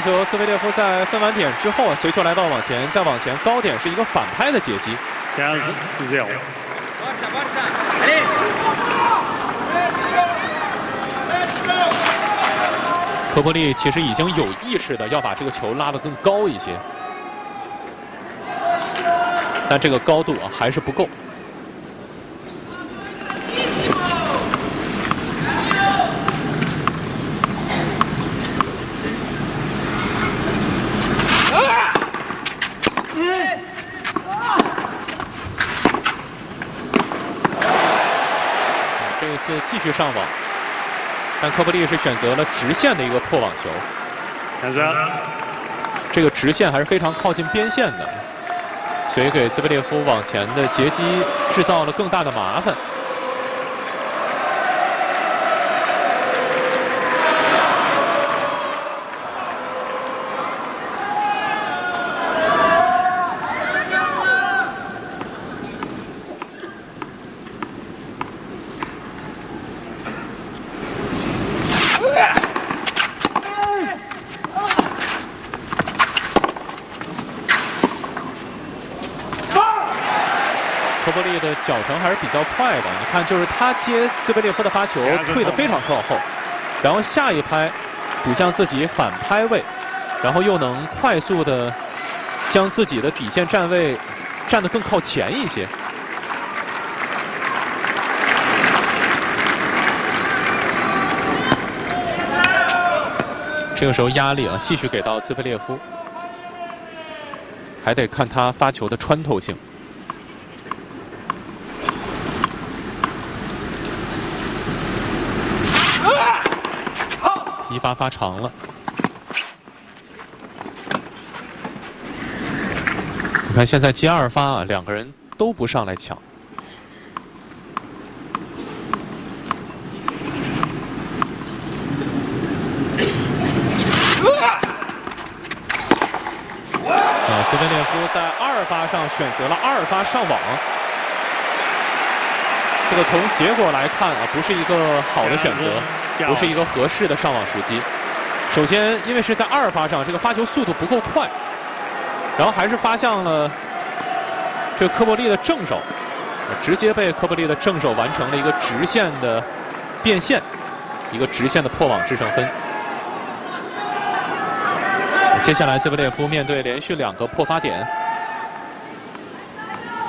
个球，兹维列夫在分完点之后，随球来到往前，再往前高点是一个反拍的截击。 15-0。 科波利其实已经有意识的要把这个球拉得更高一些，但这个高度还是不够。这一次继续上网。但科波利是选择了直线的一个破网球，这个直线还是非常靠近边线的，所以给兹维列夫往前的截击制造了更大的麻烦。科波利的脚程还是比较快的，你看，就是他接兹维列夫的发球退得非常靠后，然后下一拍补向自己反拍位，然后又能快速的将自己的底线站位站得更靠前一些。这个时候压力继续给到兹维列夫，还得看他发球的穿透性。一发发长了，你看现在接二发两个人都不上来抢。兹维列夫在二发上选择了二发上网，这个从结果来看不是一个好的选择。不是一个合适的上网时机。首先，因为是在二发上，这个发球速度不够快，然后还是发向了这个科波利的正手，直接被科波利的正手完成了一个直线的变线，一个直线的破网制胜分。接下来，兹维列夫面对连续2个破发点。